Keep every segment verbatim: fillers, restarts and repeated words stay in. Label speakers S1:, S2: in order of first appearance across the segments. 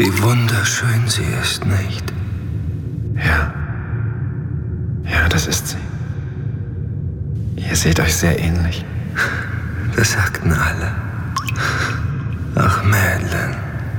S1: Wie wunderschön sie ist, nicht?
S2: Ja. Ja, das ist sie. Ihr seht euch sehr ähnlich.
S1: Das sagten alle. Ach, Madeleine.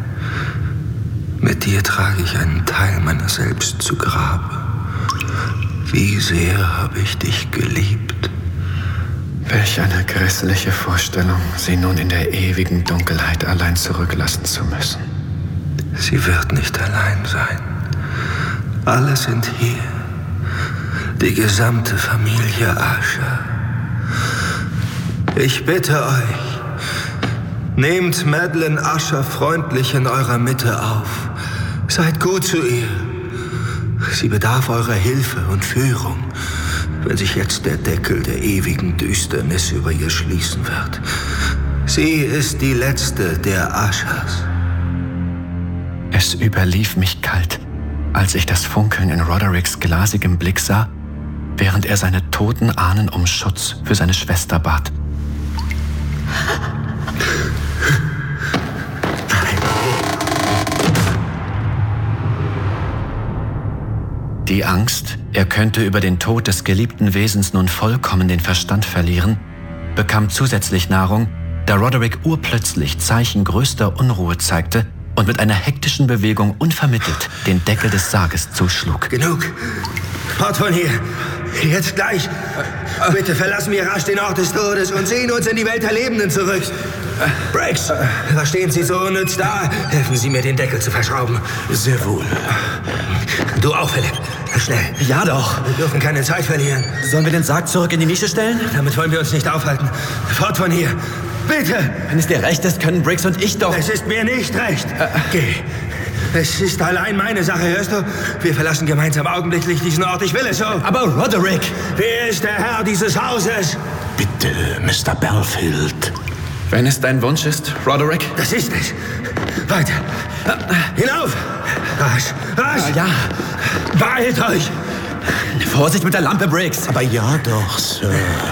S1: Mit dir trage ich einen Teil meiner selbst zu Grabe. Wie sehr habe ich dich geliebt.
S2: Welch eine grässliche Vorstellung, sie nun in der ewigen Dunkelheit allein zurücklassen zu müssen.
S1: Sie wird nicht allein sein. Alle sind hier. Die gesamte Familie Asher. Ich bitte euch, nehmt Madeleine Asher freundlich in eurer Mitte auf. Seid gut zu ihr. Sie bedarf eurer Hilfe und Führung, wenn sich jetzt der Deckel der ewigen Düsternis über ihr schließen wird. Sie ist die letzte der Ashers.
S2: Es überlief mich kalt, als ich das Funkeln in Rodericks glasigem Blick sah, während er seine toten Ahnen um Schutz für seine Schwester bat. Die Angst, er könnte über den Tod des geliebten Wesens nun vollkommen den Verstand verlieren, bekam zusätzlich Nahrung, da Roderick urplötzlich Zeichen größter Unruhe zeigte und mit einer hektischen Bewegung unvermittelt den Deckel des Sarges zuschlug.
S1: Genug! Fort von hier! Jetzt gleich! Bitte verlassen wir rasch den Ort des Todes und ziehen uns in die Welt der Lebenden zurück. Briggs, was stehen Sie so unnütz da? Helfen Sie mir, den Deckel zu verschrauben.
S3: Sehr wohl.
S1: Du auch, Philipp. Schnell.
S3: Ja doch.
S1: Wir dürfen keine Zeit verlieren.
S3: Sollen wir den Sarg zurück in die Nische stellen?
S1: Damit wollen wir uns nicht aufhalten. Fort von hier. Bitte!
S3: Wenn es dir recht ist, können Briggs und ich doch...
S1: Es ist mir nicht recht. Äh, Geh. Es ist allein meine Sache, hörst du? Wir verlassen gemeinsam augenblicklich diesen Ort. Ich will es so.
S3: Aber Roderick!
S1: Wer ist der Herr dieses Hauses?
S4: Bitte, Mister Belfield.
S2: Wenn es dein Wunsch ist, Roderick?
S1: Das ist es. Weiter. Hinauf! Rasch, rasch!
S3: Ja.
S1: Beeilt euch!
S3: Vorsicht mit der Lampe, Briggs!
S4: Aber ja doch, Sir.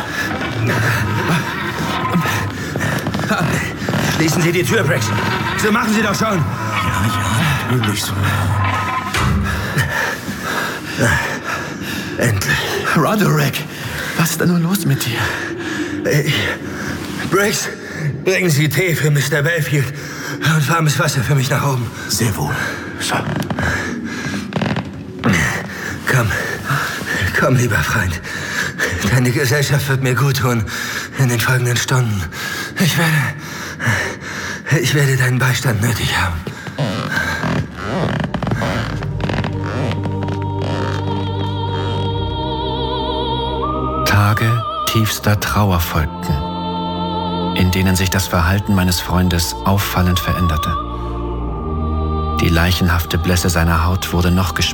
S1: Schließen Sie die Tür, Briggs. So machen Sie doch schon.
S4: Ja, ja, natürlich, Sir.
S1: Endlich.
S3: Roderick! Was ist denn nun los mit dir?
S1: Ich, Briggs, bringen Sie Tee für Mister Belfield und warmes Wasser für mich nach oben.
S4: Sehr wohl, Sir.
S1: Komm, komm, lieber Freund. Deine Gesellschaft wird mir gut tun in den folgenden Stunden. Ich werde, ich werde deinen Beistand nötig haben.
S2: Tage tiefster Trauer folgten, in denen sich das Verhalten meines Freundes auffallend veränderte. Die leichenhafte Blässe seiner Haut wurde noch gespürt.